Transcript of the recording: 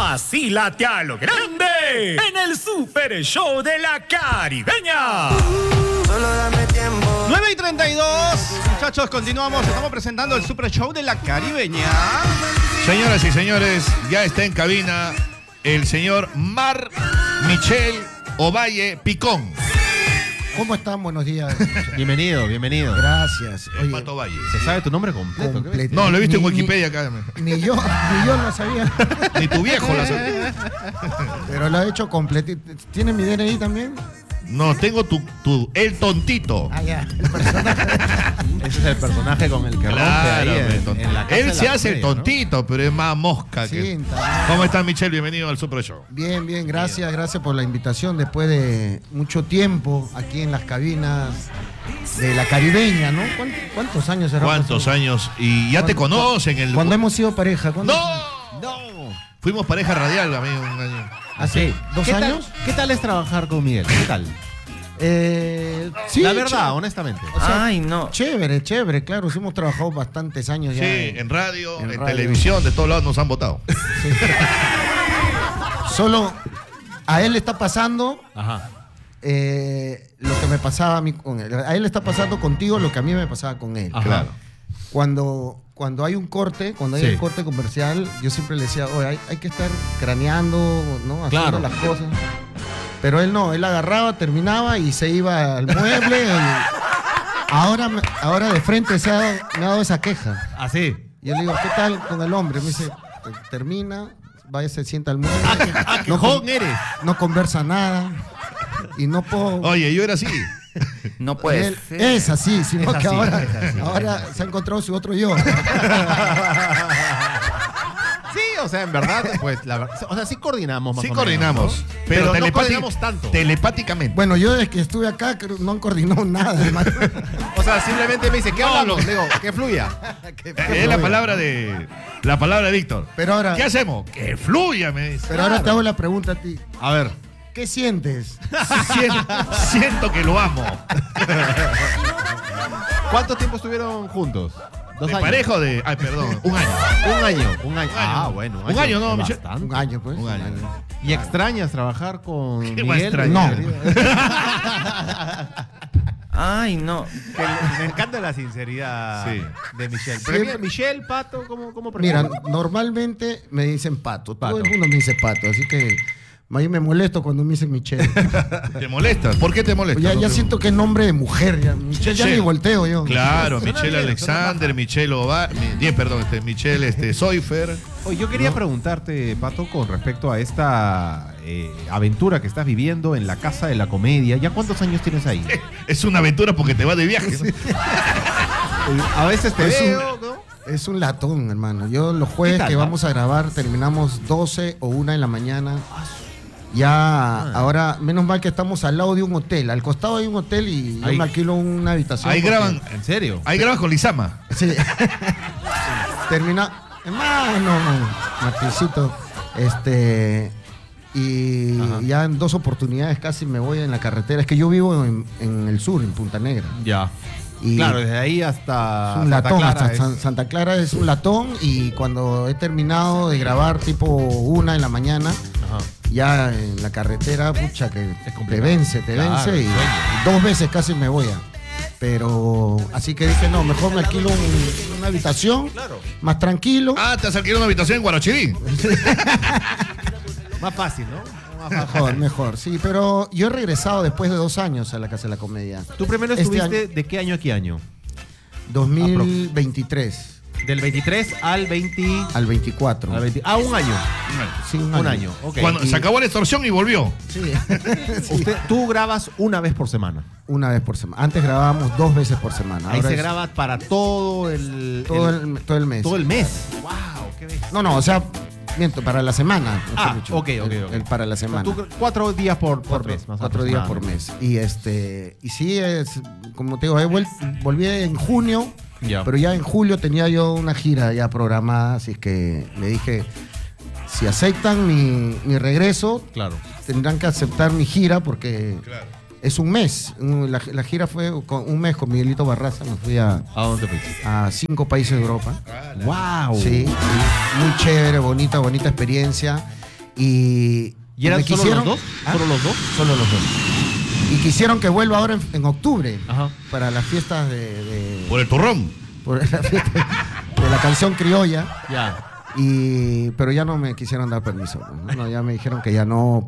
Vacílate a lo grande en el Super Show de la Caribeña. Solo dame tiempo. 9:32, muchachos, continuamos. Estamos presentando el Super Show de la Caribeña. Señoras y señores, ya está en cabina el señor Mar Michel Ovalle Picón. ¿Cómo están? Buenos días. Bienvenido, bienvenido. Gracias. El Pato Valle. ¿Se sabe tu nombre completo? No, lo he visto en Wikipedia acá. Ni yo lo sabía. Ni tu viejo lo sabía. Pero lo he hecho completito. ¿Tienes mi DNI también? No, tengo el tontito. Ah, ya. Ese es el personaje con el que rompe Claro, ahí en la casa él de se la hace el comedia, tontito, ¿no? Pero es más mosca Sí, que. está bien. ¿Cómo estás, Michelle? Bienvenido al Super Show. Bien, bien. Gracias por la invitación después de mucho tiempo aquí en las cabinas de la Caribeña, ¿no? ¿Cuántos años será? ¿Cuántos años? Y ya te conocen. Cuando hemos sido pareja. ¡No! Fuimos pareja radial, amigo, un año. ¿Hace 2 años? ¿Qué tal es trabajar con Miguel? ¿Qué tal? Sí, la verdad, honestamente. O sea, Ay, no. Chévere, claro. Sí, hemos trabajado bastantes años ya. Sí, en radio, en radio. televisión, de todos lados nos han votado. Sí. Solo a él le está pasando Ajá. lo que me pasaba a mí con él. A él le está pasando contigo lo que a mí me pasaba con él. Ajá. Claro. Cuando hay un corte, Sí. un corte comercial, yo siempre le decía, oye, hay que estar craneando, ¿no? Haciendo Claro. las cosas. Pero él no, él agarraba, terminaba y se iba al mueble. Ahora de frente me ha dado esa queja. Así. Yo le digo, ¿qué tal con el hombre? Me dice, termina, vaya, se sienta al mueble. ¿Qué jón eres? No conversa nada. Y no puedo. Oye, yo era así. No puede Él ser. es así, sino Es que así, ahora, es así. ahora se ha encontrado su otro yo. Sí, o sea, en verdad, pues, o sea, sí coordinamos más Sí o menos, coordinamos. ¿no? Pero no coordinamos tanto. Telepáticamente. Bueno, yo desde que estuve acá no han coordinado nada, hermano. O sea, simplemente me dice, ¿qué No, hablamos? no. Le digo, que fluya. Es la palabra de Víctor. Pero ahora, ¿Qué hacemos? Que fluya, me dice. pero ahora te hago la pregunta a ti. A ver. ¿Qué sientes? Siento que lo amo. ¿Cuánto tiempo estuvieron juntos? 2 ¿De años. parejo de...? Ay, perdón. Un año. Un año. Ah, bueno. Un año, ¿no, es Michelle? bastante. Un año, pues. Un año. ¿Y extrañas trabajar con ¿Qué va a Miguel? extrañar? Ay, no. Me encanta la sinceridad Sí. de Michelle. Sí. Pero Michelle, Pato, ¿cómo Mira, prefieren? normalmente me dicen Pato. Pato. Todo el mundo me dice Pato, así que a mí me molesto cuando me dicen Michelle. ¿Te molesta? ¿Por qué te molesta? ya siento que es nombre de mujer. Ya. Michelle ya Michelle. ni volteo yo. Claro, Suena Michelle bien, Alexander, Michelle Michelle Soifer. Oye, yo quería preguntarte, Pato, con respecto a esta aventura que estás viviendo en la Casa de la Comedia. ¿Ya cuántos años tienes ahí? Es una aventura porque te vas de viaje, ¿no? A veces te Es un- veo, ¿no? Es un latón, hermano. Yo los jueves ¿Qué tal, que no? vamos a grabar terminamos 12 o 1 en la mañana. Ya, ahora, menos mal que estamos al lado de un hotel. Al costado hay un hotel y yo Ahí- me alquilo una habitación. Ahí porque- graban, ¿En serio? ahí grabas con Lizama. Sí. Termina. Hermano, Martincito. Y Ajá. ya en 2 oportunidades casi me voy en la carretera. Es que yo vivo en el sur, en Punta Negra. Ya. Y Claro, desde ahí hasta es un Santa latón, Clara hasta es- Santa Clara es un latón. Y cuando he terminado de grabar tipo 1 en la mañana, Ajá. ya en la carretera, pucha, que te complicado. vence, Claro, y sueño. 2 veces casi me voy a. Pero así que dije, no, mejor me alquilo una habitación, Claro. más tranquilo. Ah, te has alquilado una habitación en Guarachirí. Más fácil, ¿no? Mejor, sí, pero yo he regresado después de 2 años a la Casa de la Comedia. ¿Tú primero Este estuviste año- de qué año a qué año? 2023 Del 23 al 20... al 24. al 20 un año. Sí, Un año, ok. Cuando se acabó la extorsión y volvió. Sí. Tú grabas una vez por semana. Una vez por semana. Antes grabábamos 2 veces por semana. Ahí Ahora se es graba para todo el... todo el mes. Todo el mes. ¡Wow! ¡Qué bestia! No, o sea, miento, para la semana. mejor Ah, dicho. ok. El para la semana. Tú 4 días por mes. Más 4 días por mes. Y sí, es, como te digo, volví en junio, Ya. pero ya en julio tenía yo una gira ya programada, así que le dije, si aceptan mi regreso, Claro. tendrán que aceptar mi gira porque Claro. es un mes. La gira fue un mes con Miguelito Barraza, me fui ¿A dónde fuiste? a 5 países de Europa. ¡Wow! Sí, muy chévere, bonita experiencia. ¿Y eran me solo quisieron- los dos? ¿Ah? ¿Solo los dos? Solo los dos. Y quisieron que vuelva ahora en octubre Ajá. para las fiestas de Por el turrón. por la fiesta de la canción criolla. Ya. Pero ya no me quisieron dar permiso, ¿no? No, ya me dijeron que ya no,